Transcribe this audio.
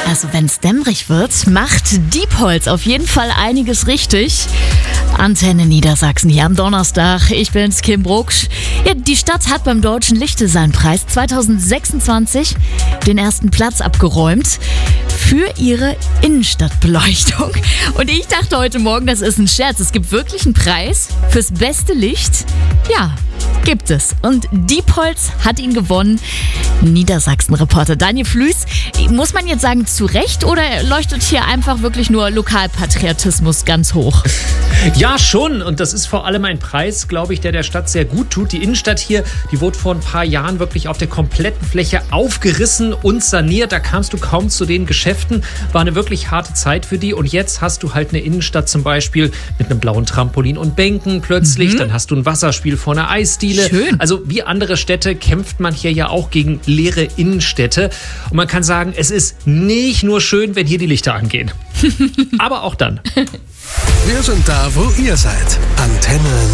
Also wenn es dämmerig wird, macht Diepholz auf jeden Fall einiges richtig. Antenne Niedersachsen hier am Donnerstag. Ich bin's, Kim Brucksch. Ja, die Stadt hat beim Deutschen Lichtdesignpreis 2026 den ersten Platz abgeräumt für ihre Innenstadtbeleuchtung. Und ich dachte heute Morgen, das ist ein Scherz. Es gibt wirklich einen Preis fürs beste Licht. Ja, gibt es. Und Diepholz hat ihn gewonnen. Niedersachsen-Reporter Daniel Flüß. Muss man jetzt sagen, zu Recht oder leuchtet hier einfach wirklich nur Lokalpatriotismus ganz hoch? Ja, schon. Und das ist vor allem ein Preis, glaube ich, der Stadt sehr gut tut. Die Innenstadt hier, die wurde vor ein paar Jahren wirklich auf der kompletten Fläche aufgerissen und saniert. Da kamst du kaum zu den Geschäften. War eine wirklich harte Zeit für die. Und jetzt hast du halt eine Innenstadt zum Beispiel mit einem blauen Trampolin und Bänken plötzlich. Dann hast du ein Wasserspiel vor einer Eisdiele. Schön. Also wie andere Städte kämpft man hier ja auch gegen leere Innenstädte. Und man kann sagen, es ist nicht nur schön, wenn hier die Lichter angehen. Aber auch dann. Wir sind da, wo ihr seid. Antenne